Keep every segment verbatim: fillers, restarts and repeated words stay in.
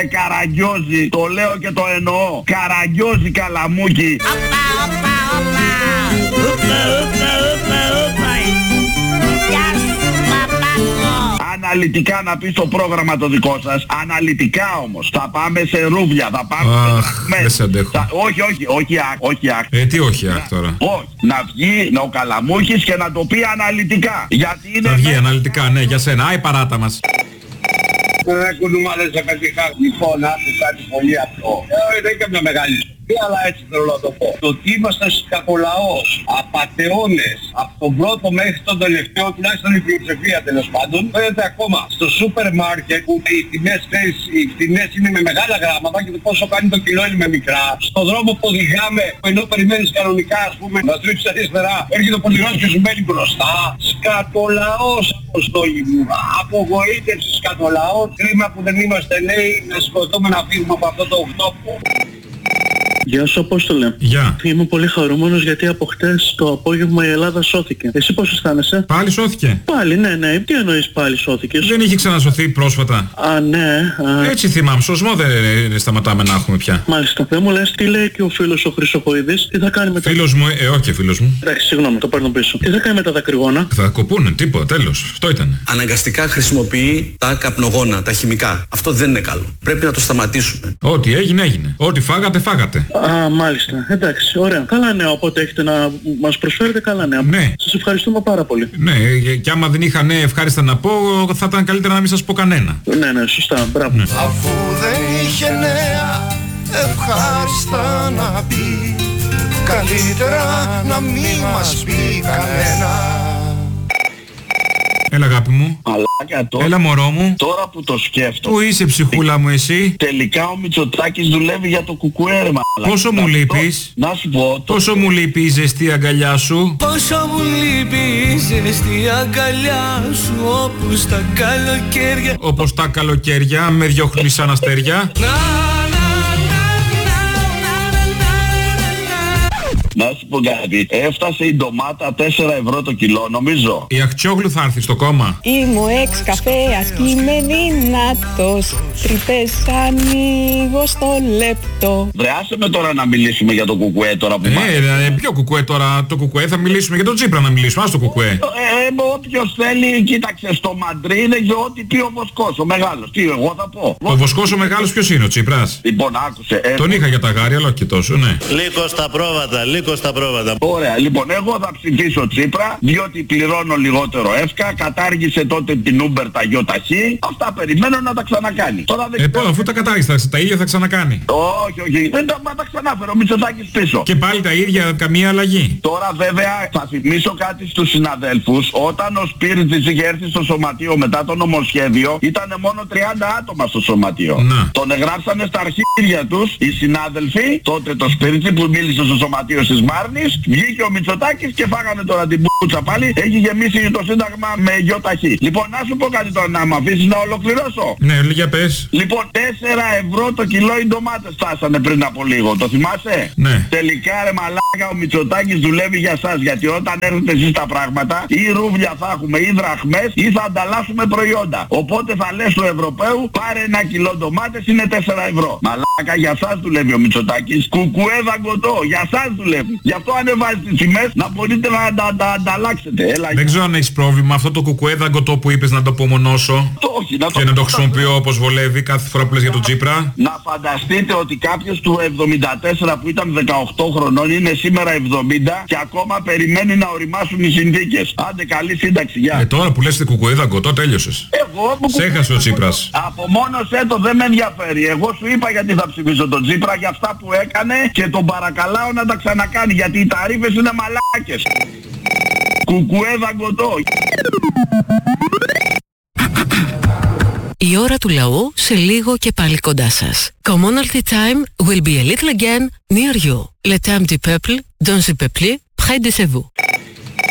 Καραγκιόζη, το λέω και το εννοώ. Καραγκιόζη Καλαμούκη. Αναλυτικά να πεις το πρόγραμμα το δικό σας. Αναλυτικά όμως. Θα πάμε σε ρούβλια, θα πάμε Αχ, σε... δεν σε αντέχω. Θα... Όχι, όχι, όχι αχ, όχι αχ. Ε, τι όχι αχ τώρα. Όχι, να βγει ο Καλαμούκης και να το πει αναλυτικά. Γιατί είναι... Θα βγει αναλυτικά, ναι, για σένα. Άι παράτα μας. Δεν κουνούμαλες σε πετυχά. Λοιπόν, άκου κάτι πολύ απλό. Ε, δεν είναι καμιά μεγάλη σοφία, αλλά έτσι θέλω να το πω. Το ότι είμαστε σκατολαός, απατεώνες, από τον πρώτο μέχρι τον τελευταίο, τουλάχιστον η πλειοψηφία τέλος πάντων, φαίνεται ακόμα στο σούπερ μάρκετ που οι τιμές, οι τιμές είναι με μεγάλα γράμματα και το πόσο κάνει το κιλό είναι με μικρά. Στον δρόμο που οδηγάμε, ενώ περιμένεις κανονικά, ας πούμε, να στρίψεις αριστερά, έρχεται ο ποντιλός και σου μένει μπροστά. Σκατολαός, αποστόλη μου. Απογοήτευση σκατολαός. Κρίμα που δεν είμαστε νέοι, να σκοτώμε να φύγουμε από αυτό το οκτώπο. Γεια σου, Απόστολε. Γεια. Είμαι πολύ χαρούμενος γιατί από χτες το απόγευμα η Ελλάδα σώθηκε. Εσύ πώς αισθάνεσαι? Πάλι σώθηκε. Πάλι, ναι, ναι. Τι εννοείς πάλι σώθηκες? Δεν είχε ξανασωθεί πρόσφατα. Α, ναι. Α... Έτσι θυμάμαι. Σωσμό δεν ε, σταματάμε να έχουμε πια. Μάλιστα. Δεν μου λες τι λέει και ο φίλος ο Χρυσοχοίδης? Τι θα κάνει με τα... Φίλος μου, ε, όχι φίλος μου. Εντάξει, συγγνώμη, το παίρνω πίσω. Τι θα κάνει με τα δακρυγόνα? Θα κοπούνε, τίποτα, τέλος. Αυτό ήταν. Αναγκαστικά χρησιμοποιεί τα καπνογόνα, τα χημικά. Αυτό δεν είναι καλό. Πρέπει να το σταματήσουμε. Ό,τι έγινε, έγινε. Ό,τι φάγατε, φάγατε. Α, μάλιστα. Εντάξει, ωραία. Καλά νέα, οπότε έχετε να μας προσφέρετε καλά νέα. Ναι. Σας ευχαριστούμε πάρα πολύ. Ναι, και άμα δεν είχα νέα ευχάριστα να πω, θα ήταν καλύτερα να μην σας πω κανένα. Ναι, ναι, σωστά. Μπράβο. Ναι. Αφού δεν είχε νέα ευχάριστα να πει, καλύτερα να μην μας πει κανένα. Έλα αγάπη μου. Μαλάκα τώρα. Έλα μωρό μου. Τώρα που το σκέφτομαι. Πού είσαι ψυχούλα μου εσύ? Τελικά ο Μητσοτάκης δουλεύει για το κουκουέ, ρε μαλάκα. Πόσο μου λείπεις? Να σου πω. Το... Πόσο μου λείπει η ζεστή αγκαλιά σου? Πόσο μου λείπει η ζεστή αγκαλιά σου, όπως τα καλοκαίρια. Όπως τα καλοκαίρια με διώχνει σαν αστέρια. Να σου πω κάτι. Έφτασε η ντομάτα τέσσερα ευρώ το κιλό, νομίζω. Η Αχτσιόγλου θα έρθει στο κόμμα. Είμαι εξ καφέας κι είμαι δυνατός. Τρυπές ανοίγω στο λεπτό. Βρε, άσε με τώρα να μιλήσουμε για το κουκουέ τώρα που μάθαμε. Ε, ε, ποιο κουκουέ τώρα? Το κουκουέ θα μιλήσουμε για τον Τσίπρα να μιλήσουμε. Ας το κουκουέ. Ε, ε, όποιος θέλει, κοίταξε, στο Μαντρί είναι ό,τι πει ο Βοσκός, ο μεγάλος. Τι εγώ θα πω. Ο Βοσκός ο μεγάλος ποιος είναι, ο Τσίπρας? Λοιπόν, άκουσε. Ε, Τον είχα για τα γάρια, αλλά και τόσο, ναι. Λίγο στα πρόβατα, λίγο στα πρόβατα. Ωραία, λοιπόν, εγώ θα ψηφίσω Τσίπρα, διότι πληρώνω λιγότερο εύκα, κατάργησε τότε την Uber τα ΙΟΤΑΧΗ. Αυτά περιμένω να τα ξανακάνει. Τώρα δεν ε, ξέρω... αφού τα κατάργησε, τα ίδια θα ξανακάνει. Όχι, όχι, δεν τα, τα ξανάφερε ο Μητσοτάκης πίσω. Και πάλι τα ίδια, καμία αλλαγή. Τώρα βέβαια θα θυμίσω κάτι στους συναδέλφους. Όταν ο Σπίρτης είχε έρθει στο σωματείο μετά το νομοσχέδιο, ήταν μόνο τριάντα άτομα στο σωματείο. Να. Τον εγγράψανε στα αρχίδια τους οι συνάδελφοι, τότε το Σπίρτη που μίλησε στο σωματείο της Μάρνης, βγήκε ο Μητσοτάκης και φάγανε τώρα την πουτσα πάλι, έχει γεμίσει το σύνταγμα με ΙΟΤΑΧΗ. Λοιπόν, να σου πω κάτι τώρα, να μ' αφήσεις να ολοκληρώσω. Ναι, για πες. Λοιπόν, τέσσερα ευρώ το κιλό οι ντομάτες φτάσανε πριν από λίγο, το θυμάσαι? Ναι. Τελικά ρε μαλάκα ο Μητσοτάκης δουλεύει για σας, γιατί όταν έρθετε εσείς τα πράγματα, ή ρούβλια θα έχουμε ή δραχμές ή θα ανταλλάσσουμε προϊόντα. Οπότε θα λες του Ευρωπαίου, πάρε ένα κιλό ντομάτες, είναι τέσσερα ευρώ. Μαλάκα, για σας δουλεύει ο Μητσοτάκης. Κουκουέ δαγκωτό, για σας δουλεύει. Γι' αυτό ανεβάζει τις τιμές να μπορείτε να τα, τα ανταλλάξετε. Έλα, δεν ξέρω αν έχεις πρόβλημα αυτό το κουκουέ δαγκωτό που είπες να το απομονώσω. Το, όχι, να το και να το χρησιμοποιώ όπως βολεύει κάθε φορά που λες για τον Τσίπρα. Να φανταστείτε ότι κάποιος του εβδομήντα τέσσερα που ήταν δεκαοκτώ χρονών είναι σήμερα εβδομήντα και ακόμα περιμένει να οριμάσουν οι συνθήκες. Άντε, καλή σύνταξη, γεια. Ε, τώρα που λες την κουκουέ δαγκωτό τέλειωσες. Εγώ που σε έχασε ο Τσίπρας. Απομόνωσέ το, δεν με ενδιαφέρει. Εγώ σου είπα γιατί θα ψηφίσω τον Τσίπρα για αυτά που έκανε και τον παρακαλάω να τα ξανακάνει γιατί οι ταρίφες είναι μαλάκες. Κουκουέ δαγκωτό. Η ώρα του λαού σε λίγο και πάλι κοντά σας. Commonalty time will be a little again near you. Le temps du peuple, dans le peuple, près de vous.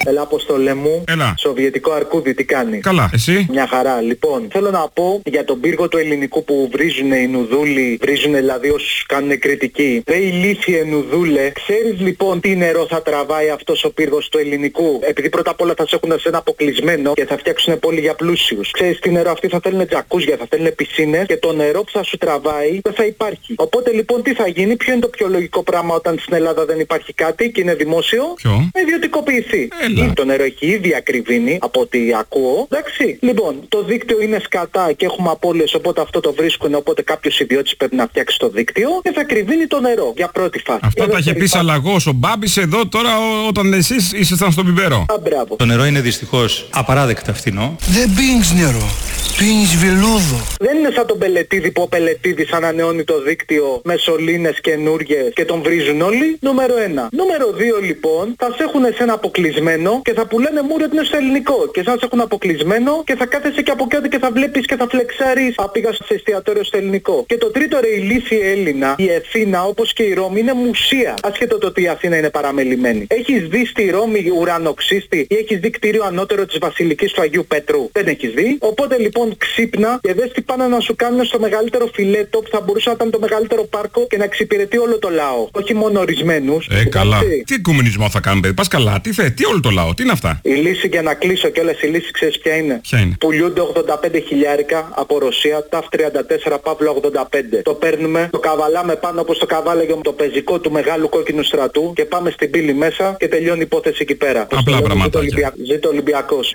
Έλα, Αποστολέ μου. Έλα. Σοβιετικό αρκούδι, τι κάνει? Καλά, εσύ? Μια χαρά. Λοιπόν, θέλω να πω για τον πύργο του ελληνικού που βρίζουν οι νουδούλοι, βρίζουν δηλαδή όσους κάνουν κριτική. Ρε ηλίθιε νουδούλε, ξέρεις λοιπόν τι νερό θα τραβάει αυτός ο πύργος του ελληνικού? Επειδή πρώτα απ' όλα θα σε έχουν σε ένα αποκλεισμένο και θα φτιάξουν πόλη για πλούσιους. Ξέρεις τι νερό? Αυτοί θα θέλουν τζακούζια, θα θέλουν πισίνες και το νερό που θα σου τραβάει δεν θα υπάρχει. Οπότε λοιπόν τι θα γίνει? Ποιο είναι το πιο λογικό πράγμα όταν στην Ελλάδα δεν υπάρχει κάτι και είναι δημόσιο? Ποιο? Να ιδιωτικοποιηθεί. Έλα. Το νερό έχει ήδη ακριβήνει από ό,τι ακούω. Εντάξει. Λοιπόν, το δίκτυο είναι σκατά και έχουμε απώλειες, οπότε αυτό το βρίσκουν. Οπότε κάποιος ιδιώτης πρέπει να φτιάξει το δίκτυο και θα κρυβίνει το νερό για πρώτη φάση. Αυτά τα είχε πει Σαλαγός ο Μπάμπης εδώ τώρα ο, όταν εσείς ήσασταν στον πιπέρο. Α, μπράβο. Το νερό είναι δυστυχώς απαράδεκτα φθηνό. Δεν πίνεις νερό, πίνεις βελούδο. Δεν είναι σαν τον Πελετίδη που ο Πελετίδης ανανεώνει το δίκτυο με σωλήνες καινούργιες και τον βρίζουν όλοι. Νούμερο ένα. Νούμερο δύο λοιπόν, θα σε έχουν σε ένα αποκλεισμένο και θα που λένε μου ρε στο ελληνικό. Και σαν σε έχουν αποκλεισμένο και θα κάθεσαι και από κάτω και θα βλέπεις και θα φλεξάρεις. Α, πήγα σε εστιατόριο στο ελληνικό. Και το τρίτο ρε ηλίθιε Έλληνα, η Αθήνα όπως και η Ρώμη είναι μουσεία. Ασχέτω το ότι η Αθήνα είναι παραμελημένη. Έχεις δει στη Ρώμη ουρανοξύστη ή έχεις δει κτίριο ανώτερο της Βασιλικής του Αγίου Πέτρου? Δεν έχεις δει. Οπότε λοιπόν ξύπνα και δες τι πάνε να σου κάνουν στο μεγαλύτερο φιλέτο που θα μπορούσε να ήταν το μεγαλύτερο πάρκο και να εξυπηρετεί όλο το λαό. Όχι μόνο ορισμένους. Ε, καλά. Τι κομμουνισμό θα κάνουμε, πας καλά, τι θε, τι όλο το λαό, τι είναι αυτά? Η λύση για να κλείσω κιόλας, η λύση ξέρεις ποια είναι? Ποια είναι? Πουλιούνται ογδόντα πέντε χιλιάρικα από Ρωσία, ταφ τριάντα τέσσερα Παύλο ογδόντα πέντε. Το παίρνουμε, το καβαλάμε πάνω όπως το καβάλαγε το πεζικό του μεγάλου κόκκινου στρατού και πάμε στην πύλη μέσα και τελειώνει η υπόθεση εκεί πέρα. Απλά πραγματάκια. Ζήτω Ολυμπιακός.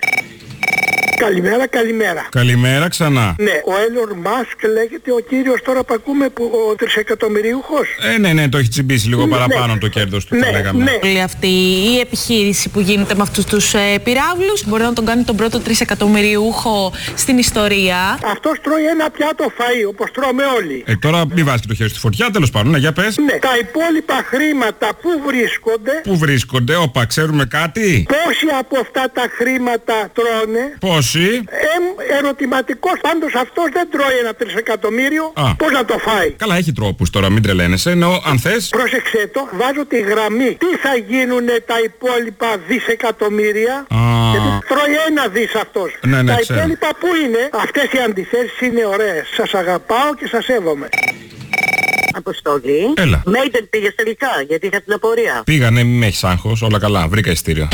Καλημέρα, καλημέρα. Καλημέρα ξανά. Ναι, ο Έλλον Μάσκ λέγεται ο κύριος τώρα που ακούμε που ο τρισεκατομμυριούχος. Ε, ναι, ναι, το έχει τσιμπήσει λίγο ναι, παραπάνω ναι. το κέρδος του, ναι, θα λέγαμε. Ναι. Όλη αυτή η επιχείρηση που γίνεται με αυτούς τους ε, πυράβλους μπορεί να τον κάνει τον πρώτο τρισεκατομμυριούχο στην ιστορία. Αυτός τρώει ένα πιάτο φαΐ, όπως τρώμε όλοι. Ε, τώρα μην βάζει και το χέρι στη φωτιά, τέλος πάντων, ναι, για πες. Ναι, τα υπόλοιπα χρήματα που βρίσκονται. Πού βρίσκονται, όπα, ξέρουμε κάτι. Πόσοι από αυτά τα χρήματα τρώνε. Πόσοι. Ε, ερωτηματικός, πάντως αυτός δεν τρώει ένα τρισεκατομμύριο. Α. Πώς να το φάει? Καλά, έχει τρόπους τώρα, μην τρελαίνεσαι, ενώ αν θες. Πρόσεξε το, βάζω τη γραμμή. Τι θα γίνουνε τα υπόλοιπα δισεκατομμύρια? Α. Γιατί τρώει ένα δις αυτός. Ναι, ναι, τα ξέρω. υπόλοιπα που είναι? Αυτές οι αντιθέσεις είναι ωραίες. Σας αγαπάω και σας σέβομαι. Αποστολή. Έλα. Μέιντεν πήγες τελικά, γιατί είχα την απορία. Πήγα, ναι, μην με έχεις άγχος, όλα καλά, βρήκα ειστήριο.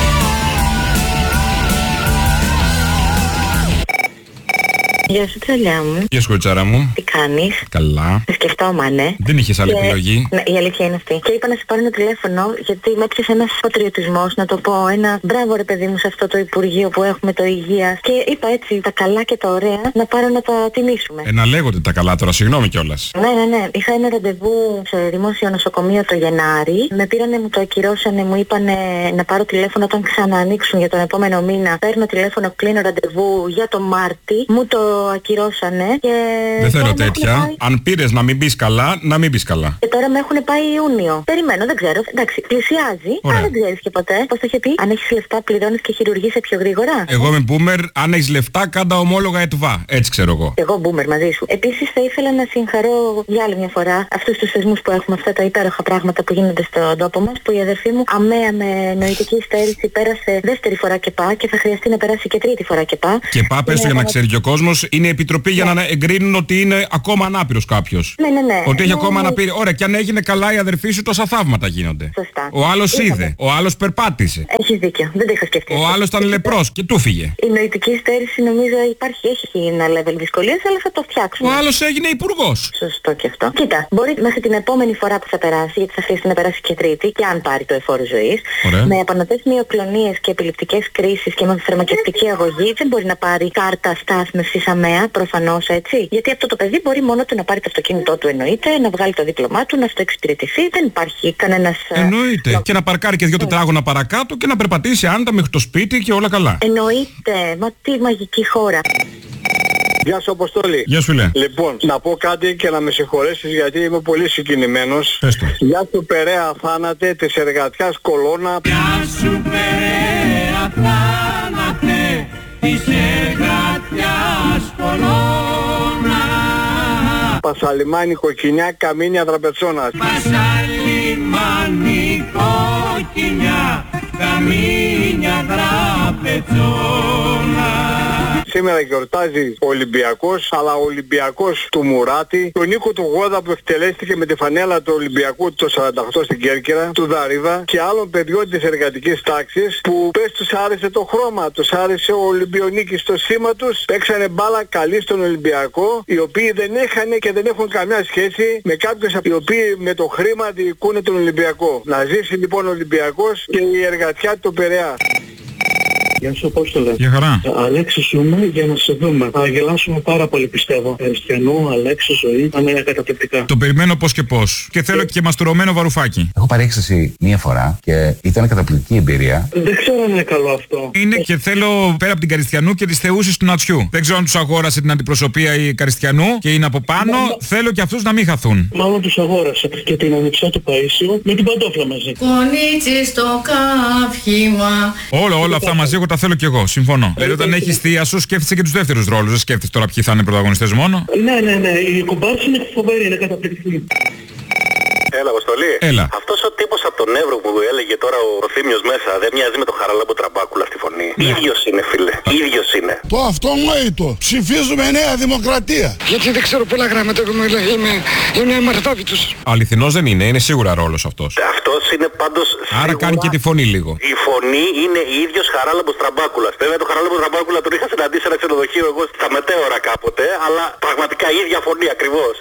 Γεια σου τσαλιά μου. Γεια σου κοριτσάρα μου. Τι κάνεις? Καλά. Σε σκεφτόμαν, ναι. Δεν είχες άλλη και... επιλογή. Ναι, η αλήθεια είναι αυτή. Και είπα να σε πάρω ένα τηλέφωνο γιατί με έπιασε ένας πατριωτισμός, να το πω. Ένα μπράβο ρε παιδί μου σε αυτό το Υπουργείο που έχουμε το Υγείας. Και είπα έτσι τα καλά και τα ωραία να πάρω να τα τιμήσουμε. Ε, να λέγονται τα καλά τώρα, συγγνώμη κιόλας. Ναι, ναι, ναι. Είχα ένα ραντεβού σε δημόσιο νοσοκομείο το Γενάρη. Με πήρανε, μου το ακυρώσανε, μου είπανε να πάρω τηλέφωνο όταν ξαναανοίξουν για τον επόμενο μήνα. Παίρνω τηλέφωνο, κλείνω ραντεβού για το Μάρτι. Μου το ακυρώσανε και... Δεν θέλω τέτοια. Πάει... Αν πήρες να μην πεις καλά, να μην πεις καλά. Και τώρα με έχουν πάει Ιούνιο. Περιμένω, δεν ξέρω. Εντάξει, πλησιάζει. Αλλά δεν ξέρεις και ποτέ. Πώς το είχε πει? Αν έχεις λεφτά πληρώνεις και χειρουργείσαι πιο γρήγορα. Εγώ είμαι boomer, αν έχεις λεφτά κάντα ομόλογα ετβά. Έτσι ξέρω εγώ. Εγώ boomer μαζί σου. Επίσης θα ήθελα να συγχαρώ για άλλη μια φορά αυτούς τους θεσμούς που έχουμε, αυτά τα υπέροχα πράγματα που γίνονται στον τόπο μας. Που η αδερφή μου αμαία με νοητική υστέρηση πέρασε δεύτερη φορά και πά και θα χρειαστεί να περάσει και τρίτη φορά και πά. Και πά, πες το για να ξέρει και ο κόσμος, είναι επιτροπή για να εγκρίνουν ότι είναι ακόμα ανάπηρος κάποιος. Ναι, ναι, ναι. Ότι έχει ναι, ακόμα ναι. αναπηρία. Ωραία, και αν έγινε καλά η αδερφή σου, τόσα θαύματα γίνονται. Σωστά. Ο άλλος είδε, ο άλλος περπάτησε. Έχεις δίκιο, δεν το είχα σκεφτεί. Ο άλλος ήταν λεπρός και του φύγε. Η νοητική υστέρηση νομίζω υπάρχει, έχει ένα level δυσκολίας, αλλά θα το φτιάξουμε. Ο άλλος έγινε υπουργός. Σωστό και αυτό. Κοίτα, μπορεί μέχρι την επόμενη φορά που θα περάσει, γιατί θα χρειαστεί να περάσει και τρίτη, και αν πάρει το εφόρο ζωής, με επανωτές μυοκλονίες και επιληπτικές κρίσεις και με φαρμακευτική αγωγή, δεν μπορεί να πάρει κάρτα στάθμευσης αμαία, προφανώς έτσι. Γιατί αυτό το παιδί μπορεί μόνο του να πάρει το αυτοκίνητό του, εννοείται, να βγάλει το δίπλωμά του, να αυτοεξυπηρετηθεί. Δεν υπάρχει κανένας. Εννοείται. Ε... Και να παρκάρει και δύο τετράγωνα παρακάτω και να περπατήσει άνετα μέχρι το σπίτι και όλα καλά. Εννοείται. Μα τι μαγική χώρα. Γεια σου Αποστόλη. Γεια σου φίλε. Λοιπόν, να πω κάτι και να με συγχωρέσεις γιατί είμαι πολύ συγκινημένος. Πες το. Γεια σου Περαία θάνατε της εργατιάς κολόνα. Γεια σου Περαία θάνατε της εργατιάς κολόνα. Πασαλιμάνι κοκκινιά καμίνια τραπετσόνας. Πασαλιμάνι κοκκινιά καμίνια τραπεζόνα. Σήμερα γιορτάζει ο Ολυμπιακός, αλλά ο Ολυμπιακός του Μουράτη, τον Νίκο του Γόδα που εκτελέστηκε με τη φανέλα του Ολυμπιακού το σαράντα οκτώ στην Κέρκυρα, του Δαρίδα και άλλων παιδιών της εργατικής τάξης που πες τους άρεσε το χρώμα, τους άρεσε ο Ολυμπιονίκης στο σήμα τους, παίξανε μπάλα καλή στον Ολυμπιακό, οι οποίοι δεν είχαν και δεν έχουν καμιά σχέση με κάποιους οι οποίοι με το χρήμα διοικούν τον Ολυμπιακό. Να ζήσει λοιπόν ο Ολυμπιακός και η εργατιά του Πειραιά. Γεια σου, Απόστολε. Γεια χαρά. Αλέξη ζούμε για να σε δούμε. Θα γελάσουμε πάρα πολύ, πιστεύω. Χριστιανού, Αλέξη, ζωή, θα είναι καταπληκτικά. Το περιμένω πώς και πώς. Και θέλω και μαστουρωμένο βαρουφάκι. Έχω πάρει έκσταση μία φορά και ήταν καταπληκτική εμπειρία. Δεν ξέρω αν είναι καλό αυτό. Είναι και θέλω πέρα από την Καριστιανού και τις θεούσες του Νατσιού. Δεν ξέρω αν τους αγόρασε την αντιπροσωπεία η Καριστιανού και είναι από πάνω. Μα... Θέλω και αυτούς να μην χαθούν. Μάλλον τους αγόρασε και την ανιψιά του Παΐσιου με την παντόφλα μαζί. Κονίτσι στο καύχημα. Όλα, όλα αυτά μαζί εγώ τα θέλω κι εγώ. Συμφωνώ. Δηλαδή όταν έχεις θεία σου σκέφτεσαι και τους δεύτερους ρόλους. Δεν σκέφτεσαι τώρα ποιοι θα είναι πρωταγωνιστές μόνο. Ναι, ναι, ναι. Η κουμπάρση είναι φοβερή, είναι καταπληκτική. Έλα, Αποστολή. Έλα. Αυτός ο τύπος από τον Εύρο που έλεγε τώρα ο, ο Θήμιος μέσα δεν μοιάζει με το Χαραλάμπο Τραμπάκουλα στη φωνή. Ναι. Ίδιος είναι, φίλε. Ίδιος είναι. Το αυτονόητο. Ψηφίζουμε Νέα Δημοκρατία. Γιατί δεν ξέρω πολλά γράμματα. Εγώ είμαι, είμαι αμαρτώβητος. Αληθινός δεν είναι. Είναι σίγουρα ρόλος αυτός. Αυτός είναι πάντως. Άρα σίγουρα... κάνει και τη φωνή λίγο. Η φωνή είναι ίδιος Χαράλαμπος Τραμπάκουλας. Βέβαια το Χαράλαμπο Τραμπάκουλα τον είχα συναντήσει σε ένα ξενοδοχείο εγώ στα μετέωρα κάποτε. Αλλά πραγματικά η ίδια φωνή ακριβώς.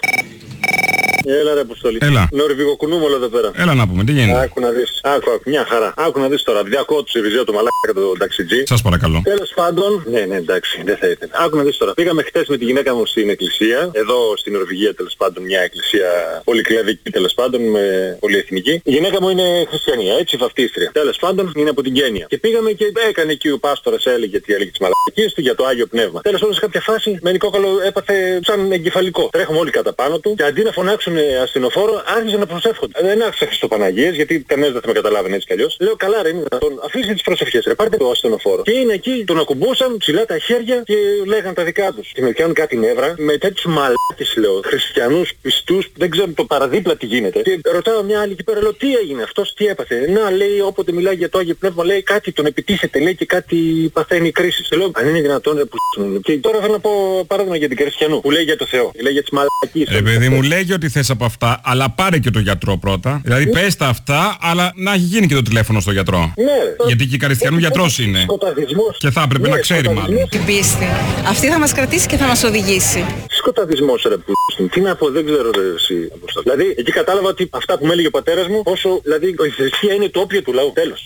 Έλα ρε Αποστολή. Έλα. Νορβηγοκουνούμολο εδώ πέρα. Έλα να πούμε, τι γίνεται. Άκου να δεις. Άκου, άκου, μια χαρά. Άκου να δεις τώρα. Διακόπτω του Σιριζέο το μαλάκα το ταξιτζή. Σας παρακαλώ. Τέλος πάντων. Ναι, ναι, εντάξει, δεν θα ήθελα. Άκου να δεις τώρα. Πήγαμε χτες με τη γυναίκα μου στην εκκλησία. Εδώ στην Νορβηγία τέλος πάντων, μια εκκλησία πολυκλαδική τέλος πάντων, με πολυεθνική. Η γυναίκα μου είναι χριστιανία, έτσι βαφτίστρια. Τέλος πάντων είναι από την Κένια. Και πήγαμε και έκανε εκεί ο πάστορας έλεγε τι έλεγε τις μαλακίες του για το Άγιο Πνεύμα. Τέλος πάντων σε κάποια φάση με νικόκαλο έπαθε σαν εγκεφαλικό. Τρέχουμε όλοι κατά πάνω του και αντί να φωνάξουν ασθενοφόρο άρχιζαν να προσεύχονται. Δεν άρχισα Χριστοπαναγίες γιατί κανένας δεν θα με καταλάβαινε έτσι κι αλλιώς. Λέω καλά ρε, είναι δυνατόν. Αφήστε τις προσευχές ρε, πάρτε το ασθενοφόρο. Και είναι εκεί, τον ακουμπούσαν ψηλά τα χέρια και λέγαν τα δικά τους. Και με πιάνουν κάτι νεύρα με τέτοιους μαλάκες λέω. Χριστιανούς πιστούς, δεν ξέρω το παραδίπλα τι γίνεται. Και ρωτάω μια άλλη εκεί πέρα, λέω τι έγινε αυτός, τι έπαθε. Να λέει όποτε μιλάει για το Άγιο Πνεύμα λέει κάτι τον επιτίθεται, λέει και κάτι παθαίνει κρίσεις. Λέω αν είναι δυνατόν ρε που. Και τώρα θέλω να πω παράδειγμα για την Χριστιανού που λέει για το Θεό. Λέει για τις μαλακίες. Ε, παιδί μου λέγει ότι θες από αυτά, αλλά πάρε και το γιατρό πρώτα. Δηλαδή ναι. Πες τα αυτά, αλλά να έχει γίνει και το τηλέφωνο στο γιατρό. Ναι. Γιατί και η Καριστιανού γιατρός είναι. Σκοταδισμός. Και θα έπρεπε ναι, να ξέρει μάλλον. Την πίστη. Αυτή θα μας κρατήσει και θα μας οδηγήσει. Σκοταδισμός ρε που. Τι να πω, δεν ξέρω ρε, εσύ. Δηλαδή εκεί κατάλαβα ότι αυτά που με έλεγε ο πατέρας μου, όσο δηλαδή η θρησκεία είναι το όπιο του λαού. Τέλος.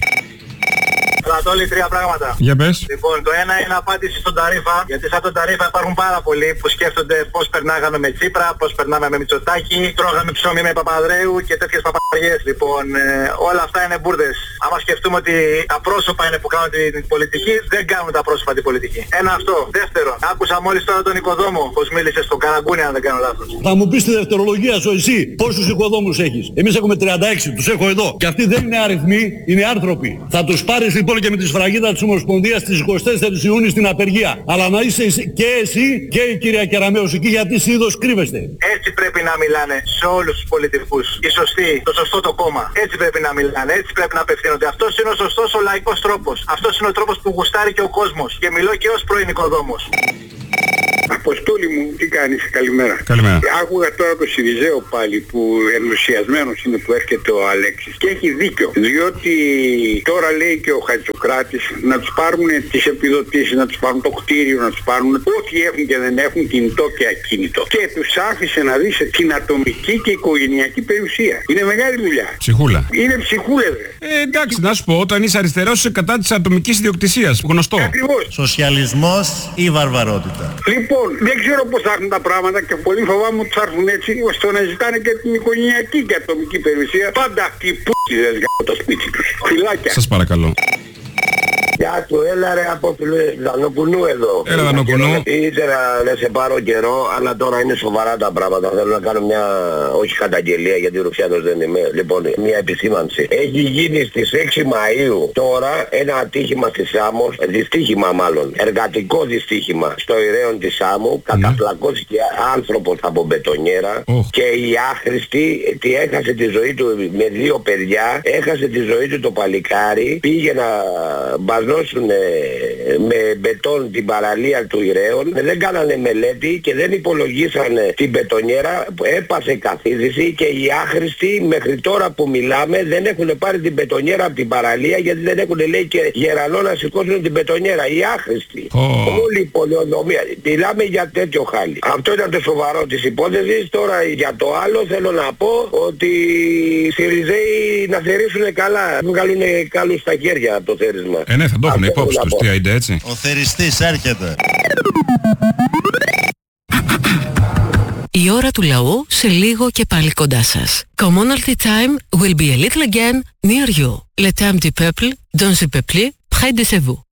Ανατόλη, τρία πράγματα. Για πες. Λοιπόν, το ένα είναι απάντηση στον Ταρίφα, γιατί σαν τον Ταρίφα υπάρχουν πάρα πολλοί που σκέφτονται πώς περνάγαμε με Τσίπρα, πώς περνάμε με Μητσοτάκη, τρώγαμε ψωμί με Παπαδρέου και τέτοιες παπαριές. Λοιπόν, ε, όλα αυτά είναι μπουρδες. Άμα σκεφτούμε ότι τα πρόσωπα είναι που κάνουν την πολιτική, δεν κάνουν τα πρόσωπα την πολιτική. Ένα αυτό. Δεύτερον, άκουσα μόλις τώρα τον οικοδόμο, πώς μίλησε στον Καραγκούνι, αν δεν κάνω λάθος. Θα μου πεις τη δευτερολογία σου εσύ, πόσους οικοδόμους έχεις. Εμείς έχουμε τριάντα έξι, τους έχω εδώ. Και αυτοί δεν είναι αριθμοί, είναι άνθρωποι. Θα τους πάρεις λοιπόν και με τη σφραγίδα της Ομοσπονδίας στις εικοστή τέταρτη Ιουνίου στην απεργία. Αλλά να είσαι και εσύ και η κυρία Κεραμέως εκεί γιατί είδος κρύβεστε. Έτσι πρέπει να μιλάνε σε όλους τους πολιτικούς. Η σωστή, το σωστό το κόμμα. Έτσι πρέπει να μιλάνε, έτσι πρέπει να απευθύνονται. Αυτός είναι ο σωστός ο λαϊκός τρόπος. Αυτός είναι ο τρόπος που γουστάρει και ο κόσμος. Και μιλώ και ως πρώην οικοδόμος. Αποστόλη μου, τι κάνεις, καλημέρα. Καλημέρα. Άκουγα τώρα το Σιριζέο πάλι που ενθουσιασμένος είναι που έρχεται ο Αλέξης και έχει δίκιο. Διότι τώρα λέει και ο Χατζοκράτης να τους πάρουν τις επιδοτήσεις, να τους πάρουν το κτίριο, να τους πάρουν ό,τι έχουν και δεν έχουν κινητό και ακίνητο. Και τους άφησε να δεις την ατομική και οικογενειακή περιουσία. Είναι μεγάλη δουλειά. Ψυχούλα. Είναι ψυχούλα, δε. Ε, εντάξει, να σου πω, όταν είσαι αριστερός είσαι κατά της ατομικής ιδιοκτησίας. Γνωστό. Ακριβώς. Σοσιαλισμός ή βαρβαρότητα. Λοιπόν, δεν ξέρω πώς θα έρθουν τα πράγματα και πολύ φοβάμαι ότι θα έρθουν έτσι ώστε να ζητάνε και την οικογενειακή και ατομική περιουσία. Πάντα αυτοί οι π***ιδες για το σπίτι τους. Φιλάκια. Σας παρακαλώ. Γεια του, έλα ρε απόφιλε Δανοκουνού εδώ. Έλα Δανοκουνού. Ήθελα να σε πάρω καιρό, αλλά τώρα είναι σοβαρά τα πράγματα. Θέλω να κάνω μια, όχι καταγγελία γιατί Ρουφιάνος δεν είμαι. Λοιπόν, μια επισήμανση. Έχει γίνει στις έξι Μαΐου τώρα ένα ατύχημα στη Σάμος, δυστύχημα μάλλον, εργατικό δυστύχημα στο Ηρέον της Σάμου. Καταπλακώθηκε άνθρωπος από μπετονιέρα oh. και η άχρηστη τι έχασε τη ζωή του με δύο παιδιά, έχασε τη ζωή του το παλικάρι, πήγε να μπαζώσουν με μπετόν την παραλία του Ηρέων, δεν κάνανε μελέτη και δεν υπολογίσανε την μπετονιέρα, έπασε καθίδρυση και οι άχρηστοι μέχρι τώρα που μιλάμε δεν έχουν πάρει την μπετονιέρα από την παραλία γιατί δεν έχουν λέει και γερανό να σηκώσουν την μπετονιέρα. Οι άχρηστοι. Oh. Όλη η πολεοδομία. Μιλάμε για τέτοιο χάλι. Αυτό ήταν το σοβαρό της υπόθεσης. Τώρα για το άλλο θέλω να πω ότι οι Σιριζέοι να θερήσουν καλά. Να βγάλουν καλούς στα χέρια από το θέρισμα. Ε, ναι, θα το έχουν υπόψη τους. Τι άιντε έτσι. Ο θεριστής έρχεται. Η ώρα του λαού σε λίγο και πάλι κοντά σας. Commonalty time will be a little again near you. Le temps du peuple, dans le peuple, près de vous.